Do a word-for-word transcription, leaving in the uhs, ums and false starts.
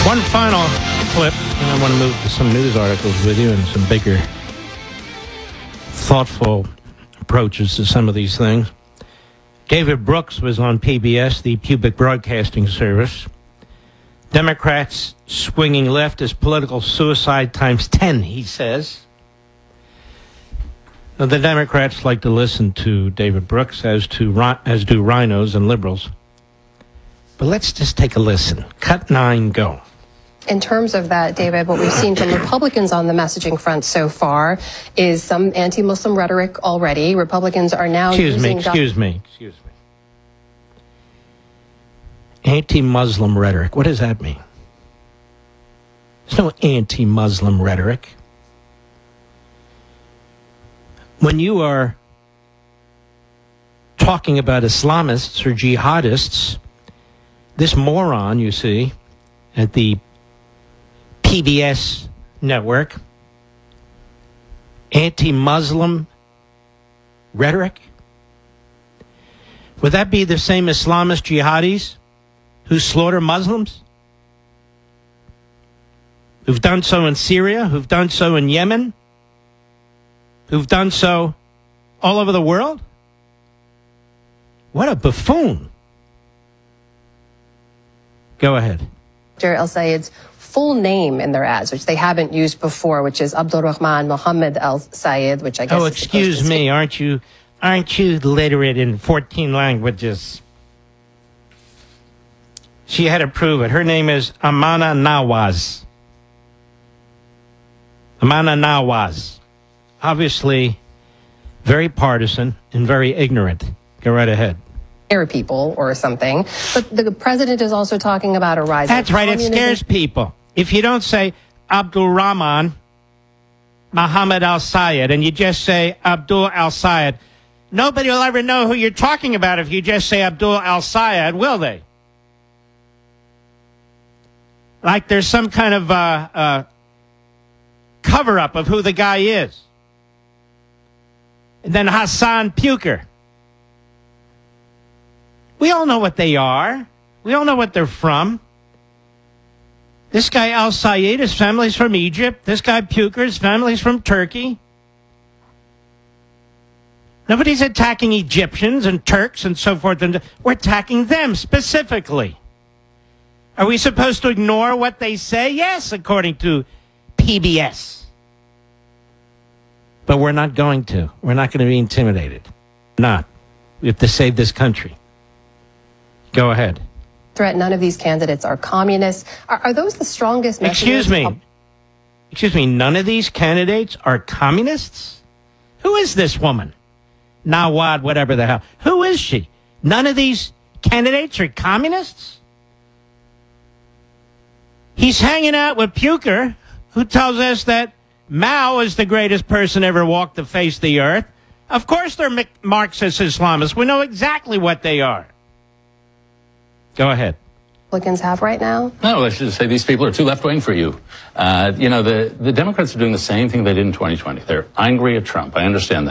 One final clip, and I want to move to some news articles with you and some bigger, thoughtful approaches to some of these things. David Brooks was on P B S, the Public Broadcasting Service. Democrats swinging left is political suicide times ten, he says. Now, the Democrats like to listen to David Brooks, as to as do rhinos and liberals. But let's just take a listen. Cut nine, go. In terms of that, David, what we've seen from Republicans on the messaging front so far is some anti-Muslim rhetoric already. Republicans are now excuse using... Me, excuse me, excuse me. Anti-Muslim rhetoric. What does that mean? There's no anti-Muslim rhetoric. When you are talking about Islamists or jihadists, this moron, you see, at the P B S network, anti-Muslim rhetoric? Would that be the same Islamist jihadis who slaughter Muslims? Who've done so in Syria, who've done so in Yemen, who've done so all over the world? What a buffoon. Go ahead. al-Sayed's full name in their ads, which they haven't used before, which is Abdulrahman Mohammed al-Sayed, which I guess Oh, is excuse to me, aren't you aren't you literate in fourteen languages? She had to prove it. Her name is Amana Nawaz. Amana Nawaz. Obviously very partisan and very ignorant. Go right ahead. Scare people or something. But the president is also talking about a rise. That's right, it scares people. If you don't say Abdul Rahman Muhammad al-Sayed and you just say Abdul al-Sayed, nobody will ever know who you're talking about if you just say Abdul al-Sayed, will they? Like there's some kind of uh, uh, cover-up of who the guy is. And then Hassan Puker. We all know what they are. We all know what they're from. This guy al-Sayed, his family's from Egypt. This guy Puker, his family's from Turkey. Nobody's attacking Egyptians and Turks and so forth. And we're attacking them specifically. Are we supposed to ignore what they say? Yes, according to P B S. But we're not going to. We're not going to be intimidated. Not. We have to save this country. Go ahead. Threat. None of these candidates are communists. Are, are those the strongest messages? Excuse me. Excuse me. None of these candidates are communists? Who is this woman? Nawad, whatever the hell. Who is she? None of these candidates are communists? He's hanging out with Puker, who tells us that Mao is the greatest person ever walked the face of the earth. Of course they're Marxist Islamists. We know exactly what they are. Go ahead. Republicans have right now? No, I should say these people are too left-wing for you. Uh, you know, the, the Democrats are doing the same thing they did in twenty twenty. They're angry at Trump. I understand that.